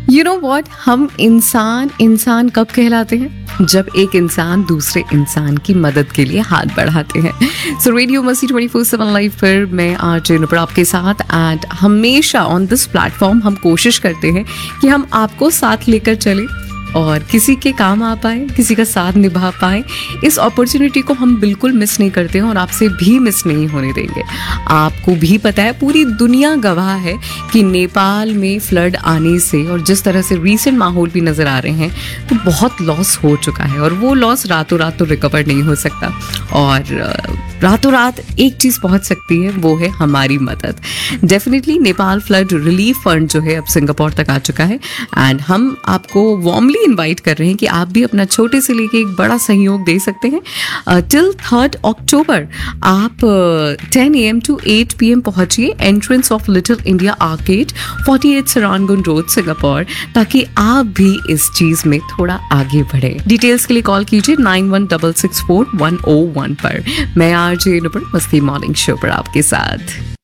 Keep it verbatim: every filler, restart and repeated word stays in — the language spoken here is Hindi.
यू नो वॉट, हम इंसान इंसान कब कहलाते हैं? जब एक इंसान दूसरे इंसान की मदद के लिए हाथ बढ़ाते हैं। सो रेडियो मस्ती ट्वेंटी फोर सेवन लाइव पर मैं आरजे नुपुर आपके साथ, एंड हमेशा ऑन दिस प्लेटफॉर्म हम कोशिश करते हैं कि हम आपको साथ लेकर चलें और किसी के काम आ पाए, किसी का साथ निभा पाए। इस अपॉर्चुनिटी को हम बिल्कुल मिस नहीं करते हैं और आपसे भी मिस नहीं होने देंगे। आपको भी पता है, पूरी दुनिया गवाह है कि नेपाल में फ्लड आने से और जिस तरह से रीसेंट माहौल भी नज़र आ रहे हैं, तो बहुत लॉस हो चुका है और वो लॉस रातों रात तो रिकवर नहीं हो सकता। और रातों रात एक चीज़ पहुंच सकती है, वो है हमारी मदद। Definitely Nepal flood relief fund जो है अब सिंगापुर तक आ चुका है, एंड हम आपको वार्मली इनवाइट कर रहे हैं कि आप भी अपना छोटे से लेके एक बड़ा सहयोग दे सकते हैं। टिल थर्ड अक्टूबर आप ten A M to eight P M पहुंचिए entrance of little India arcade, forty eight सरानगुन road, Singapore, ताकि आप भी इस चीज में थोड़ा आगे बढ़े। डिटेल्स के लिए कॉल कीजिए nine one six six four one ओ वन पर। मैं आरजे नुपुर मस्ती मॉर्निंग शो पर आपके साथ।